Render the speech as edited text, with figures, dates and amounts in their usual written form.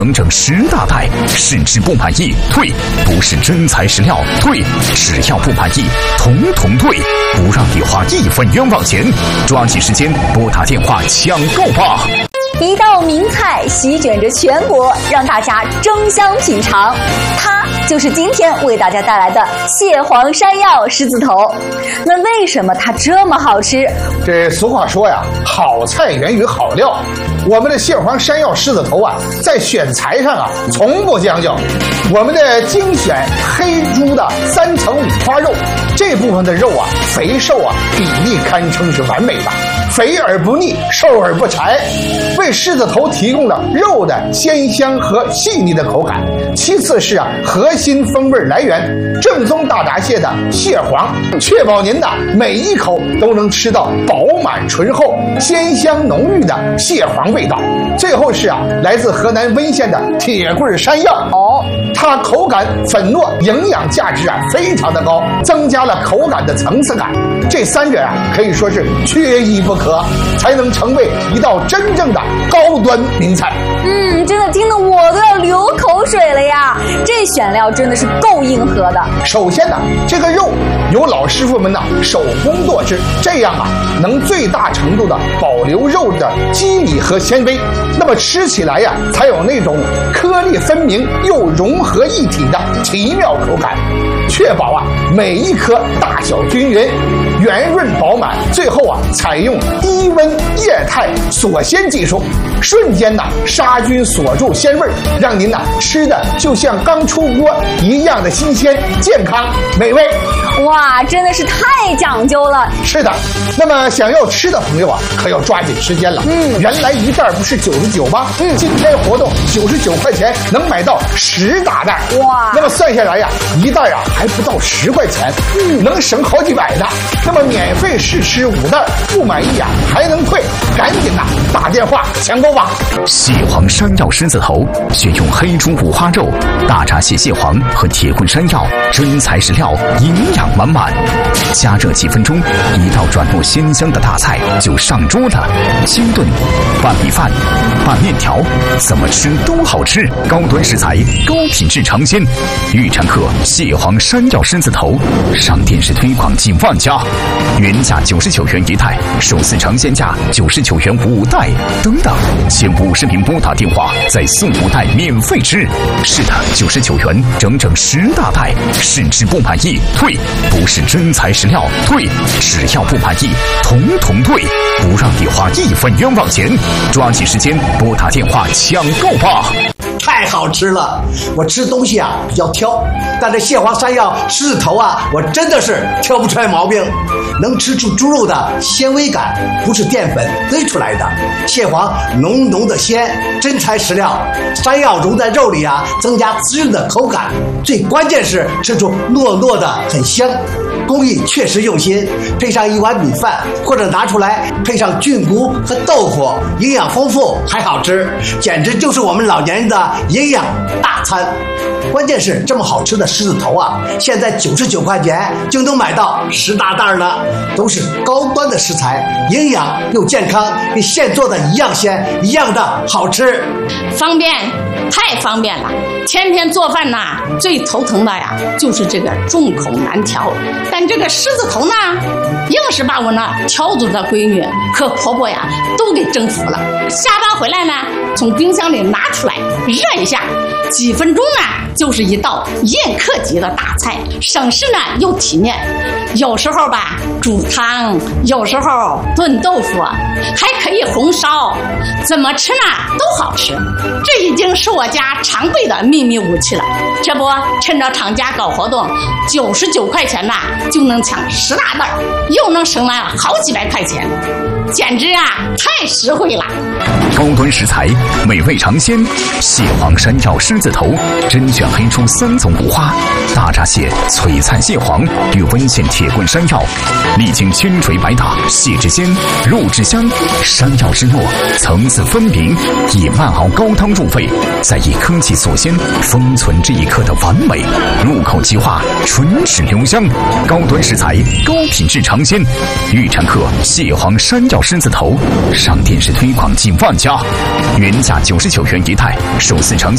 整整10大袋，试吃不满意退，不是真材实料退，只要不满意统统退，不让你花1分冤枉钱，抓紧时间拨打电话抢购吧！ 一道名菜席卷着全国，让大家争相品尝。它就是今天为大家带来的蟹黄山药狮子头。那为什么它这么好吃？ 这俗话说呀，好菜源于好料。我们的蟹黄山药狮子头啊，在选材上啊，从不将就。我们的精选黑猪的3层五花肉，这部分的肉啊，肥瘦啊比例堪称是完美的，肥而不腻，瘦而不柴，为狮子头提供了肉的鲜香和细腻的口感。其次是啊，核心风味来源正宗大闸蟹的蟹黄，确保您的每一口都能吃到饱满醇厚、鲜香浓郁的蟹黄味道。最后是啊，来自河南温县的铁棍山药它口感粉糯，营养价值啊非常的高，增加了口感的层次感。这3者啊可以说是缺一不可，才能成为一道真正的高端名菜。 真的听得我都要流口水了呀！这选料真的是够硬核的。 首先呢，这个肉由老师傅们呢手工剁制，这样啊能最大程度的保留肉的肌理和纤维，那么吃起来呀才有那种颗粒分明又融合一体的奇妙口感，确保啊每一颗大小均匀、圆润饱满。最后啊采用低温液态锁鲜技术，瞬间呢杀菌锁住鲜味，让您呢吃的就像刚出锅一样的新鲜、健康、美味。 哇，真的是太讲究了。 是的，那么想要吃的朋友啊，可要抓紧时间了。原来一袋不是99吗？今天活动99块钱能买到10大袋。哇，那么算下来呀，一袋啊还不到10块钱，能省好几百呢。那么免费试吃5袋，不满意啊还能退，赶紧呐打电话抢购吧。 蟹黄山药狮子头选用黑猪五花肉、大闸蟹蟹黄和铁棍山药，真材实料，营养满满。加热几分钟，一道转入鲜香的大菜就上桌了。清炖、拌米饭、拌面条，怎么吃都好吃。高端食材，高品质尝鲜。预产客蟹黄山药狮子头，上电视推广近万家，原价99元一袋，首次尝鲜价99元5袋。等等，前50名拨打电话再送5袋免费吃。是的，99元整整10大袋，试吃不满意退，不是真材实料退，只要不满意统统退，不让你花1分冤枉钱。抓紧时间拨打电话抢购吧！ 太好吃了！我吃东西啊比较挑，但这蟹黄山药狮子头啊，我真的是挑不出来毛病，能吃出猪肉的纤维感，不是淀粉堆出来的。蟹黄浓浓的鲜，真材实料，山药融在肉里啊，增加滋润的口感，最关键是吃出糯糯的很香。工艺确实用心，配上一碗米饭，或者拿出来配上菌菇和豆腐，营养丰富还好吃，简直就是我们老年人的营养大餐。关键是这么好吃的狮子头啊，现在99块钱就能买到10大袋呢，都是高端的食材，营养又健康，跟现做的一样鲜，一样的好吃， 方便，太方便了。天天做饭呐，最头疼的呀就是这个众口难调。但这个狮子头呢，硬是把我那调煮的闺女和婆婆呀都给征服了。下班回来呢，从冰箱里拿出来热一下，几分钟呢就是一道宴客级的大菜，省事呢又体面。有时候吧煮汤，有时候炖豆腐，还可以红烧，怎么吃呢都好吃。这已经是我家常备的秘密武器了。这不趁着厂家搞活动，99块钱呐就能抢10大袋，又能省了好几百块钱，简直啊太实惠了。 高端食材，美味尝鲜，蟹黄山药狮子头，甄选黑猪3种五花，大闸蟹、璀璨蟹黄与温县铁棍山药，历经千锤百打，蟹之鲜，肉之香，山药之糯，层次分明，以慢熬高汤入味，再以科技锁鲜，封存这一刻的完美，入口即化，唇齿留香。高端食材，高品质尝鲜，预产客蟹黄山药狮子头，上电视推广近万家，原价99元一袋，首次尝鲜